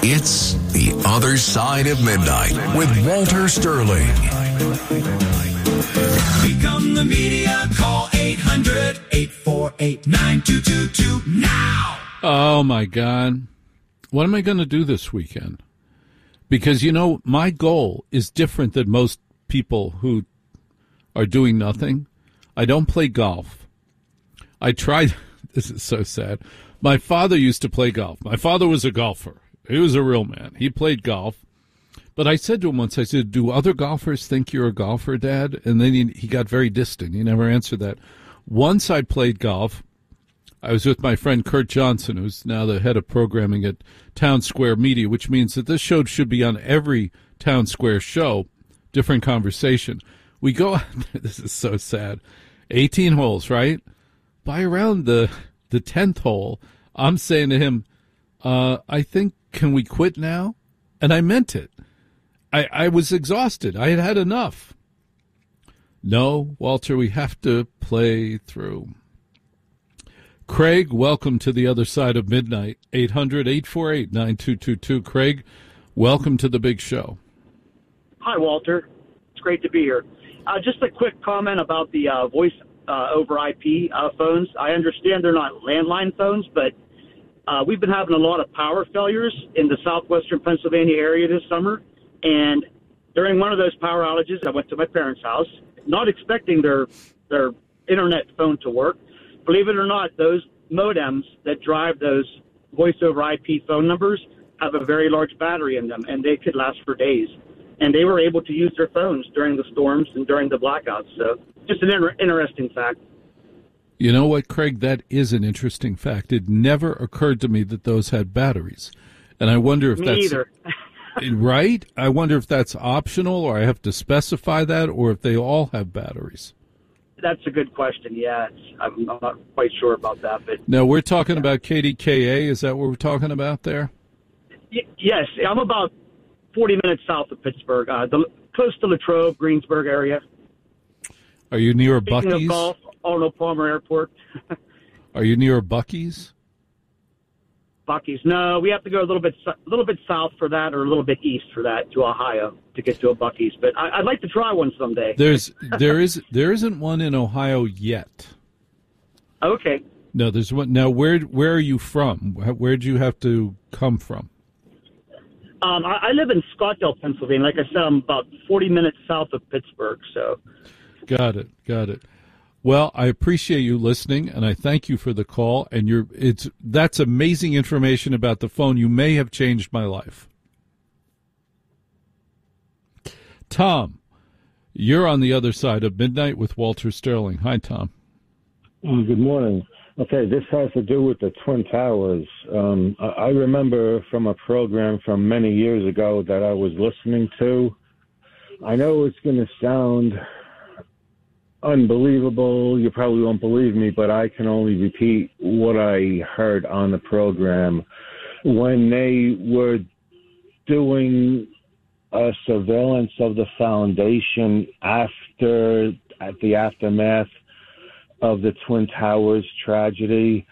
It's The Other Side of Midnight with Walter Sterling. Become the media. Call 800-848-9222 now. Oh, my God. What am I going to do this weekend? Because, you know, my goal is different than most people who are doing nothing. I don't play golf. I tried. This is so sad. My father used to play golf. My father was a golfer. He was a real man. He played golf. But I said to him once, I said, do other golfers think you're a golfer, Dad? And then he got very distant. He never answered that. Once I played golf, I was with my friend Kurt Johnson, who's now the head of programming at Town Square Media, which means that this show should be on every Town Square show, different conversation. We go out there, this is so sad, 18 holes, right? By around the 10th hole, I'm saying to him, I think, can we quit now? And I meant it. I was exhausted. I had had enough. No, Walter, we have to play through. Craig, welcome to The Other Side of Midnight. 800-848-9222. Craig, welcome to the big show. Hi, Walter. It's great to be here. Just a quick comment about the voice over IP phones. I understand they're not landline phones, but we've been having a lot of power failures in the southwestern Pennsylvania area this summer. And during one of those power outages, I went to my parents' house, not expecting their internet phone to work. Believe it or not, those modems that drive those voice over IP phone numbers have a very large battery in them, and they could last for days. And they were able to use their phones during the storms and during the blackouts. So just an interesting fact. You know what, Craig? That is an interesting fact. It never occurred to me that those had batteries. And I wonder if Me that's... either. Right? I wonder if that's optional or I have to specify that or if they all have batteries. That's a good question, yeah. I'm not quite sure about that. But now, we're talking about KDKA. Is that what we're talking about there? Yes. I'm about 40 minutes south of Pittsburgh, close to Latrobe, Greensburg area. Are you near a Speaking Buc-ee's? of golf, Arnold Palmer Airport. Are you near a Buc-ee's? Buc-ee's. No, we have to go a little bit south for that, or a little bit east for that, to Ohio to get to a Buc-ee's. But I'd like to try one someday. There isn't one in Ohio yet. Okay. No, there's one. Now, where are you from? Where'd you have to come from? I live in Scottsdale, Pennsylvania. Like I said, I'm about 40 minutes south of Pittsburgh. So. Got it. Well, I appreciate you listening, and I thank you for the call. And that's amazing information about the phone. You may have changed my life. Tom, you're on The Other Side of Midnight with Walter Sterling. Hi, Tom. Good morning. Okay, this has to do with the Twin Towers. I remember from a program from many years ago that I was listening to. I know it's going to sound unbelievable. You probably won't believe me, but I can only repeat what I heard on the program. When they were doing a surveillance of the foundation at the aftermath of the Twin Towers tragedy,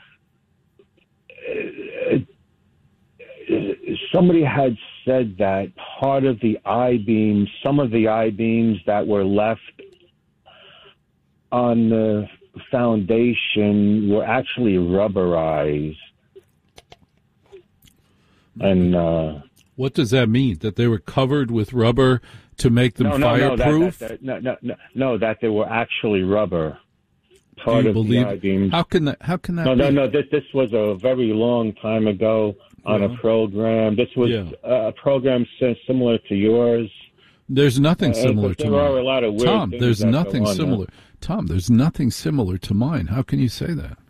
somebody had said that part of the I-beams, some of the I-beams that were left on the foundation were actually rubberized. And what does that mean? That they were covered with rubber to make them fireproof? No, that they were actually rubber. Part of the I-beams. How can that be? No. This was a very long time ago on a program. This was a program similar to yours. There's nothing similar to mine. There are a lot of weird Tom, things there's that nothing go on similar. there. Tom, there's nothing similar to mine. How can you say that?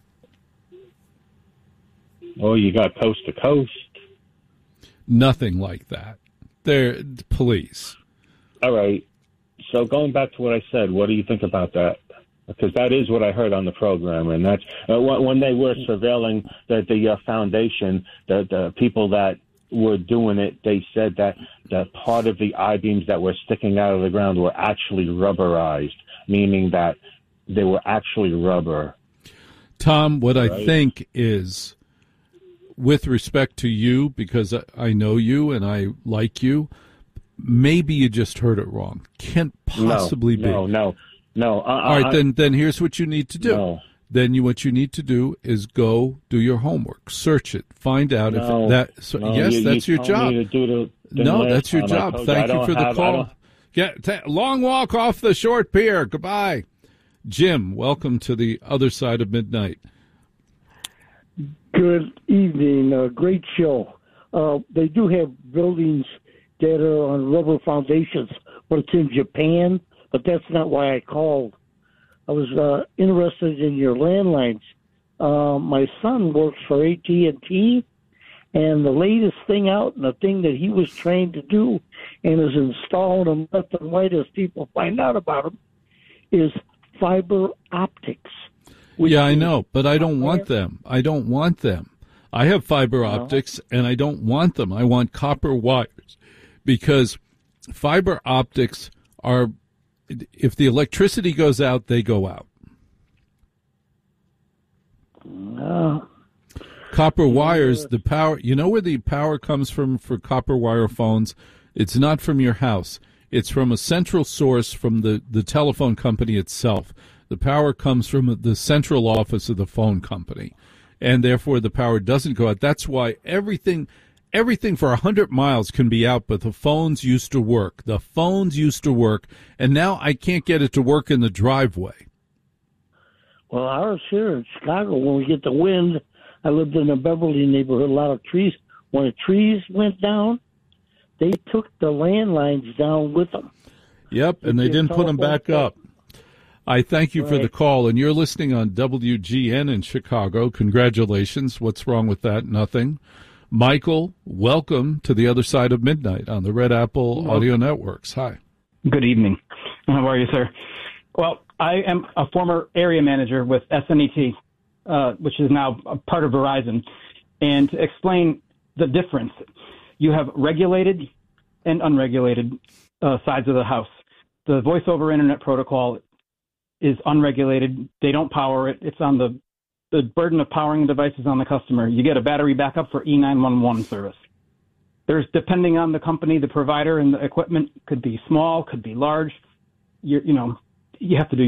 Oh, you got coast to coast. Nothing like that. Please. All right. So going back to what I said, what do you think about that? Because that is what I heard on the program, and that's when they were surveilling the foundation, the people that were doing it, they said that the part of the I-beams that were sticking out of the ground were actually rubberized, meaning that they were actually rubber. Tom, what I think is with respect to you, because I know you and I like you, maybe you just heard it wrong. Can't possibly be. No. All right, then here's what you need to do. No. Then what you need to do is go do your homework, search it, find out if that. So, yes, that's your job. No, that's your job. Thank you for the call. Long walk off the short pier. Goodbye. Jim, welcome to the other side of midnight. Good evening. Great show. They do have buildings that are on rubber foundations, but it's in Japan. But that's not why I called. I was interested in your landlines. My son works for AT&T, and the latest thing out, and the thing that he was trained to do and is installing them left and right as people find out about them, is fiber optics. Yeah, I know, but I don't want them. I have fiber optics, and I don't want them. I want copper wires, because fiber optics are, if the electricity goes out, they go out. Copper wires, the power, you know where the power comes from for copper wire phones? It's not from your house. It's from a central source from the telephone company itself. The power comes from the central office of the phone company, and therefore the power doesn't go out. That's why everything for 100 miles can be out, but the phones used to work. And now I can't get it to work in the driveway. Well, ours here in Chicago, when we get the wind, I lived in a Beverly neighborhood, a lot of trees. When the trees went down, they took the landlines down with them. Yep, and they didn't put them back up. I thank you for the call, and you're listening on WGN in Chicago. Congratulations. What's wrong with that? Nothing. Michael, welcome to the other side of midnight on the Red Apple Audio Networks. Hi. Good evening. How are you, sir? Well, I am a former area manager with SNET, which is now a part of Verizon. And to explain the difference, you have regulated and unregulated sides of the house. The voice over internet protocol is unregulated. They don't power it. It's on the burden of powering the device is on the customer. You get a battery backup for E911 service. There's, depending on the company, the provider, and the equipment, could be small, could be large. You have to do